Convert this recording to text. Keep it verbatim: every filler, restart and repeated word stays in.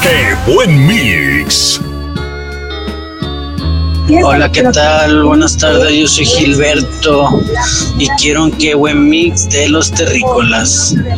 ¡Qué buen mix! Hola, ¿qué tal? Buenas tardes, yo soy Gilberto y quiero un qué buen mix de los terrícolas.